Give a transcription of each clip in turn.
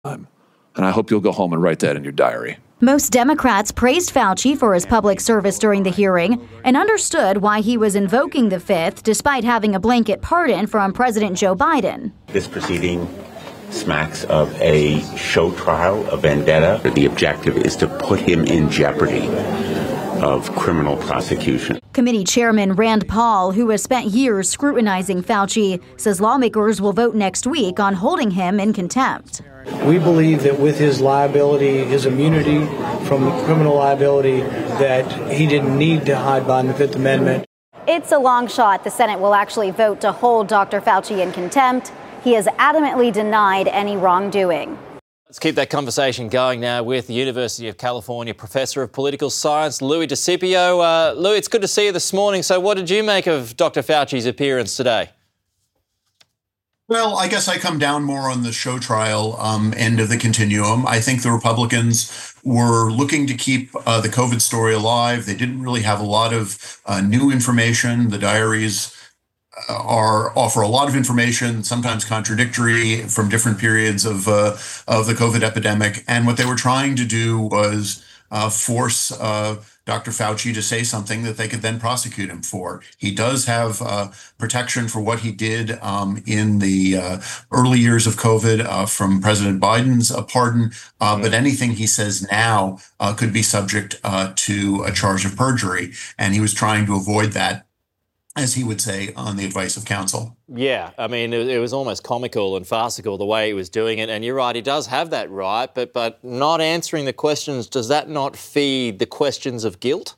And I hope you'll go home and write that in your diary. Most Democrats praised Fauci for his public service during the hearing and understood why he was invoking the Fifth despite having a blanket pardon from President Joe Biden. This proceeding smacks of a show trial, a vendetta. The objective is to put him in jeopardy of criminal prosecution. Committee Chairman Rand Paul, who has spent years scrutinizing Fauci, says lawmakers will vote next week on holding him in contempt. We believe that with his liability, his immunity from criminal liability, that he didn't need to hide behind the Fifth Amendment. It's a long shot the Senate will actually vote to hold Dr. Fauci in contempt. He has adamantly denied any wrongdoing. Let's keep that conversation going now with the University of California Professor of Political Science, Louis DeCipio. Louis, it's good to see you this morning. So what did you make of Dr. Fauci's appearance today? Well, I guess I come down more on the show trial end of the continuum. I think the Republicans were looking to keep the COVID story alive. They didn't really have a lot of new information. The diaries offer a lot of information, sometimes contradictory from different periods of the COVID epidemic. And what they were trying to do was force Dr. Fauci to say something that they could then prosecute him for. He does have protection for what he did in the early years of COVID from President Biden's pardon, but anything he says now could be subject to a charge of perjury. And he was trying to avoid that, as he would say, on the advice of counsel. Yeah, I mean, it was almost comical and farcical the way he was doing it. And you're right, he does have that right, but not answering the questions, does that not feed the questions of guilt?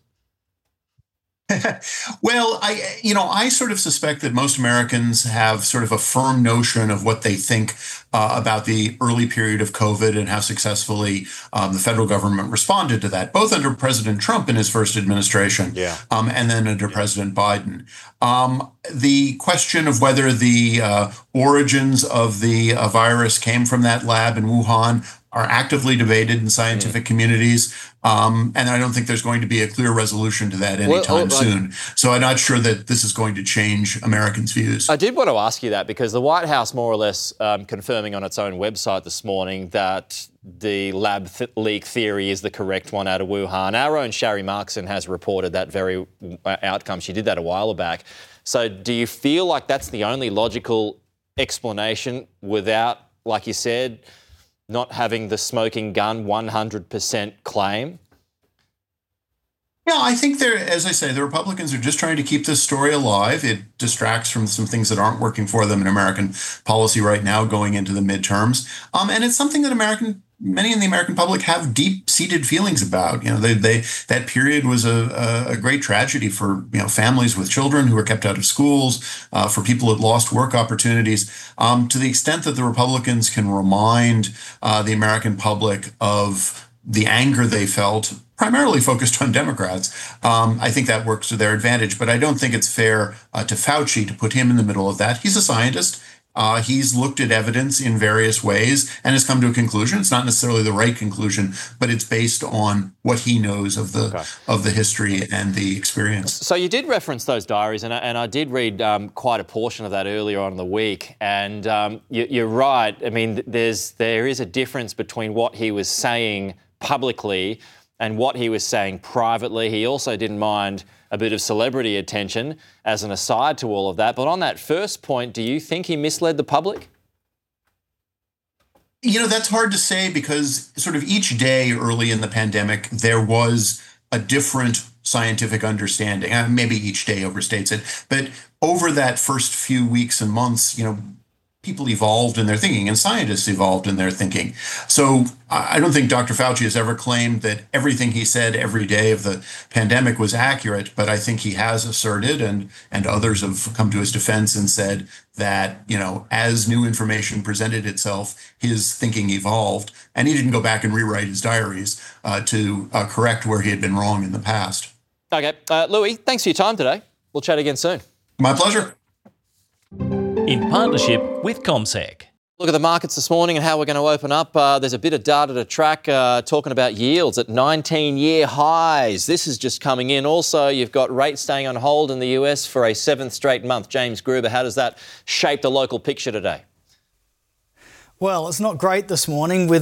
Well, I sort of suspect that most Americans have sort of a firm notion of what they think about the early period of COVID and how successfully the federal government responded to that, both under President Trump in his first administration and then under President Biden. The question of whether the origins of the virus came from that lab in Wuhan are actively debated in scientific communities. And I don't think there's going to be a clear resolution to that anytime soon. So I'm not sure that this is going to change Americans' views. I did want to ask you that because the White House more or less confirming on its own website this morning that the lab leak theory is the correct one out of Wuhan. Our own Sharri Markson has reported that very outcome. She did that a while back. So do you feel like that's the only logical explanation without, like you said, not having the smoking gun 100% claim? Yeah, I think as I say, the Republicans are just trying to keep this story alive. It distracts from some things that aren't working for them in American policy right now going into the midterms. And it's something that many in the American public have deep-seated feelings about. That period was a great tragedy for families with children who were kept out of schools, for people who had lost work opportunities. To the extent that the Republicans can remind the American public of the anger they felt, primarily focused on Democrats, I think that works to their advantage. But I don't think it's fair to Fauci to put him in the middle of that. He's a scientist. He's looked at evidence in various ways and has come to a conclusion. It's not necessarily the right conclusion, but it's based on what he knows of the history and the experience. So you did reference those diaries, and I did read quite a portion of that earlier on in the week. And you're right. I mean, there is a difference between what he was saying publicly and what he was saying privately. He also didn't mind a bit of celebrity attention as an aside to all of that. But on that first point, do you think he misled the public? That's hard to say because sort of each day early in the pandemic, there was a different scientific understanding. Maybe each day overstates it. But over that first few weeks and months, people evolved in their thinking and scientists evolved in their thinking. So I don't think Dr. Fauci has ever claimed that everything he said every day of the pandemic was accurate, but I think he has asserted, and others have come to his defense and said that, as new information presented itself, his thinking evolved, and he didn't go back and rewrite his diaries to correct where he had been wrong in the past. Okay. Louis, thanks for your time today. We'll chat again soon. My pleasure. In partnership with CommSec. Look at the markets this morning and how we're going to open up. There's a bit of data to track talking about yields at 19-year highs. This is just coming in. Also, you've got rates staying on hold in the US for a seventh straight month. James Gruber, how does that shape the local picture today? Well, it's not great this morning with